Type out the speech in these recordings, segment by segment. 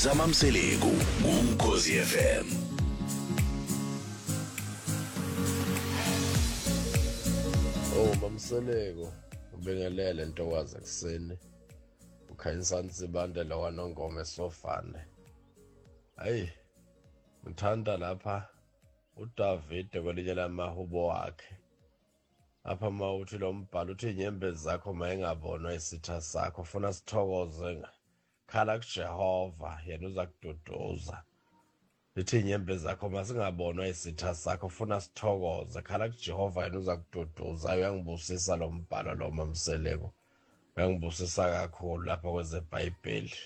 zamamseleku kuKhosi FM. Mamseleko ubingelele ntokazi ekseni ukhanyisa nsibandela wanongoma esofane. Hayi ngithanda lapha uDavid kwelinye lamahubo wakhe. Apha mawuthi lo mbhalo uthi inyembezi zakho mayengabonwa isitha sakho ufuna sithokoze khala kuJehova yena uza kududuza. Lithi inyembezi zakho masingabonwa isitha sakho ufuna sithokoze khala kuJehova yena uza kududuza. Uyangibusisa lo mbhalo lo mamseleko. Uyangibusisa kakhulu lapha kwezeBhayibheli.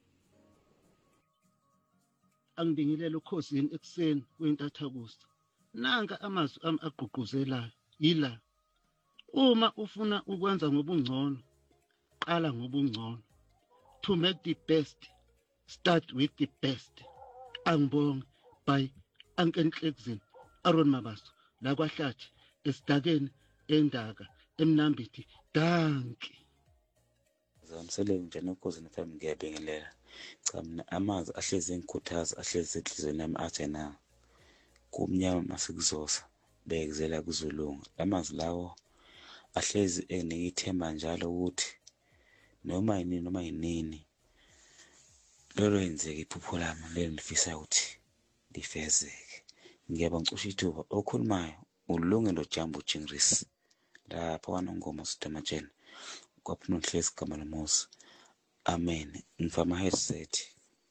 Angibingelele uKhosi yini ekseni kwentathakusa. Nanka amazwi ami agqugquzelayo yila: uma ufuna ukwenza ngobungcono, qala ngobungcono. To make the best, start with the best. Angibonge by Ankenhlekzini Aaron Mabaso la kwahlathi esidakeni endaka emnambithi danki. Zamseleke nje noKhosi FM ngiyabingelela. Cha mina amazwi ahlezi engikhuthaza ahlezi enhlizweni yami athi na kumnyama masikuzosa bekezela kuzolunga. Amazwi lawo ahlezi enithemba njalo ukuthi noma yinini lolo yenzeke iphupho lami lelo lifisa ukuthi lifezeke. Ngiyabonga cishe ithuba okhulumayo ulungelo Jambo Jingris lapha wanongoma uSidamatsheni kwaphuma uhlezi igama lomusa. Amen. Ngifama headset.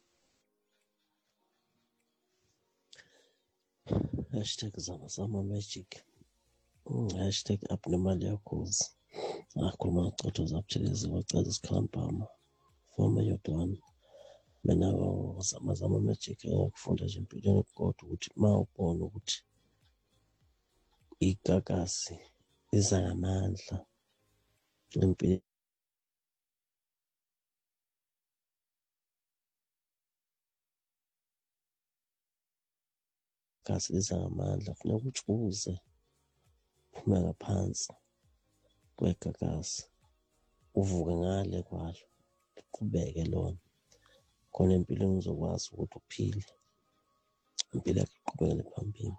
#Zama Magic. #Abnormal Yakhozi. Akhuluma ngocotho zabuthelezi wacela isikhalampama. Former Yodwana. Mina Zama Magic ngakufunda nje empilweni kodwa ukuthi uma ubona ukuthi igagasi iza ngamandla empilweni igagasi iza ngamandla kufuneka ukuthi uze uphume ngaphansi kwegagasi uvuke ngale kwalo uqhubeke lona khona empilweni uzokwazi ukuthi uphile impilo yakho iqhubekele phambili.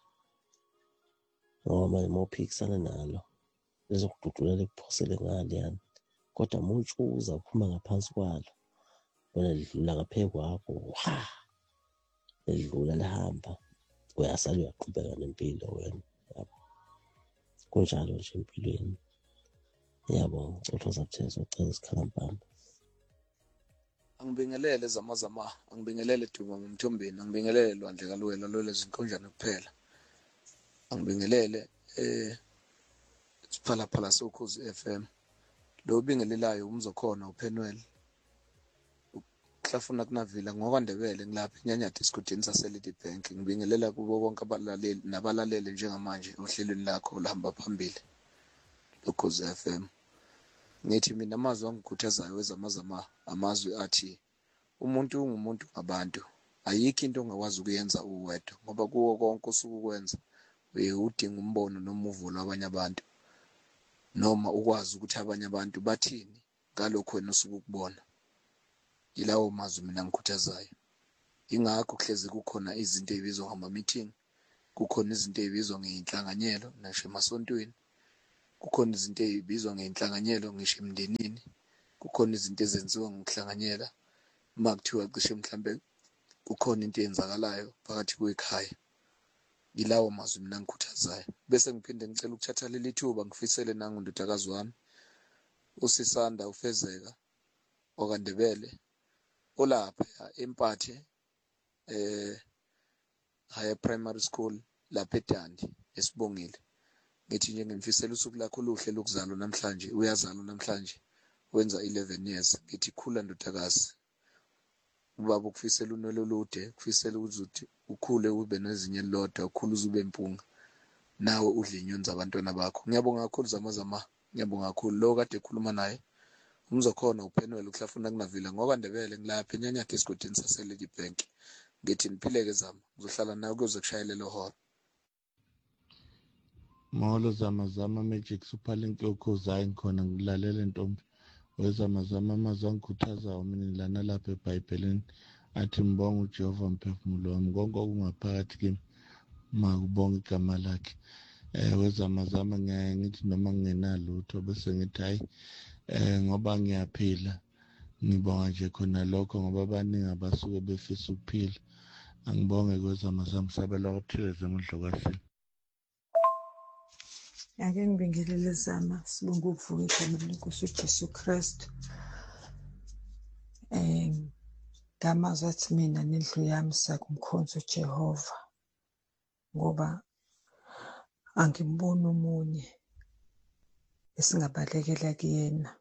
Ngoba manje uma uphikisana nalo lizokududulela likuphosele ngale yani, kodwa uma utshuza uphuma ngaphansi kwalo wena lidlula ngaphe kwakho lidlula lihamba uyasala uyaqhubeka nempilo wena yabo. Kunjalo nje empilweni. Yabo ngicotho zabuthelezi wacela isikhalampama. Angibingelele Zama, angibingelele Duma Mthombeni, angibingelele Lwandle kaLwela lole zinkonjane kuphela. Angibingelele siphalaphala soKhosi FM. Lo bingelelayo umzokhona uPenwell. Uhlafuna kunavila ngokwandebele ngilapha eNyanyati esigudini saseLady Bank. Ngibingelela kubo bonke abalaleli nabalalele njengamanje ohlelweni lakho lahamba phambili loKhosi FM. Ngithi mina amazwi angikhuthazayo wezamazama amazwi athi umuntu ungumuntu ngabantu. Ayikho into ongakwazi ukuyenza uwedwa ngoba kuwo konke osuku ukwenza udinga umbono noma uvulo abanye abantu noma ukwazi ukuthi abanye abantu bathini ngalokho wena osuke ukubona. Yilawo mazwi mina ngikhuthazayo. Ingakho kuhlezi kukhona izinto ezibizwa ngama-meeting, kukhona izinto ezibizwa ngeinhlanganyelo nasho emasontweni, kukhona izinto ezibizwa ngeinhlanganyelo ngisho emndenini, kukhona izinto ezenziwa ngokuhlanganyela uma kuthiwa cishe mhlambe kukhona into eyenzakalayo phakathi kwekhaya. Yilawo mazwi mina ngikhuthazayo. Bese ngiphinde ngicela ukuthatha leli thuba ngifisele nangondodakazi wami uSisanda uFezeka okaNdebele olapha eMpathe higher primary school lapha eDandi eSibongile. Ngithi nje ngimfisela usuku lakho oluhle lokuzalwa namhlanje. Uyazalwa namhlanje wenza 11 years. Ngithi khula ndodakazi. Ubaba ukufisela unwele olude, kufisela ukuthi ukhule ube nezinye elilodwa, ukhule uzube impunga nawe udle inyoni zabantwana bakho. Ngiyabonga kakhulu Zama, ngiyabonga kakhulu lo kade ekhuluma naye umzokhona uPenwell uhlafuna kunavila ngokwandebele ngilapha eNyanyati esigudini saseLady Bank. Ngithi niphileke Zama, ngizohlala nawe kuze kushayele lo hora. Molo Zama Magic Superlink yoKhozi hayi ngikhona ngilalela ntombi wezama amazwi angikhuthazayo mina lana lapha eBhayibhelini athi mbonga uJehova mphefumulo wami konke okungaphakathi kimi makubonge igama lakhe. Wezamazama ngiyaye ngithi noma ngingenalutho bese ngithi hayi ngoba ngiyaphila ngibonga nje khona lokho ngoba abaningi abasuke befisa ukuphila. Angibonge kwezamazama sabela ukuthileza emidlokwasini. Ake ngibingelele zama sibonga ukuvuka egameni lenkosi uJesu Kristu. Ngamazwi athi mina nendlu yami sakumkhonza uJehova ngoba angimboni omunye esingabalekela kuyena.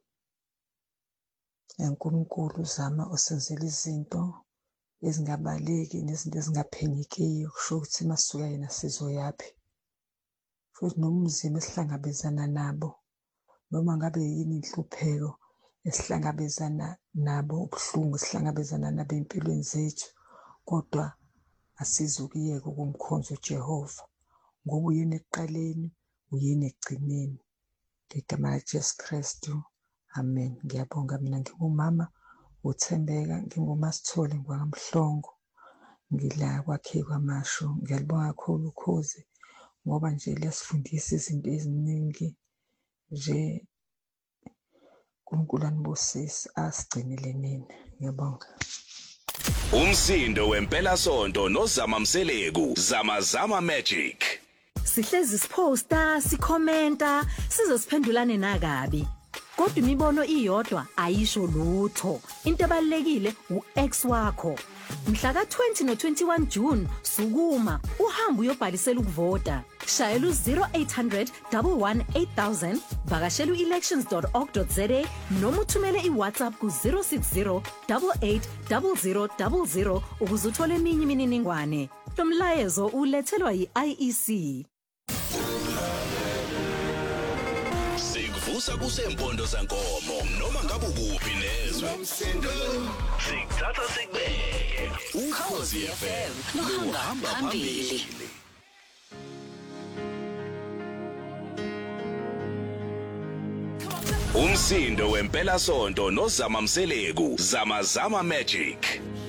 uNkulunkulu zama osenzela izinto ezingabaleki nezinto ezingaphenyekiyo kusho ukuthi masuka yena sizoyaphi. Futhi noma umzimba esihlangabezana nabo noma ngabe yini inhlupheko esihlangabezana nabo ubuhlungu esihlangabezana nabo empilweni zethu kodwa asizukuyeka ukumkhonza uJehova ngoba uyena ekuqaleni uyena ekugcineni. Ngegama likaJesu Kristu, amen. Ngiyabonga mina ngingumama uThembeka nginguMasithole ngwakamhlongo ngila kwakhe kwamasho. Ngiyalibonga kakhulu ukhozi ngoba nje liyasifundisa izinto eziningi nje. uNkulunkulu anibusise asigcinele nina. Ngiyabonga. Umsindo wempela sonto noZama Mseleku, Zama Magic. Sihlezi siposta, sikhomenta, sizosiphendulane nakabi. Kodwa imibono iyodwa ayisho lutho. Into ebalekile uX wakho. Mhla ka-20 no-21 June sukuma uhamba uyobhalisela ukuvota. Shayela u-0800 118 8000, vakashela u-elections.org.za noma uthumele iWhatsApp ku-060 88 0000 ukuze uthole eminye imininingwane. Lo mlayezo ulethelwa yi-IEC. Sikuvusa kusempondo zankomo noma ngabe ukuphi nezwe. Sikuthatha sikubeke. Ukhozi FM luhamba phambili. Umsindo wempela sonto noZama Mseleku, Zama Magic.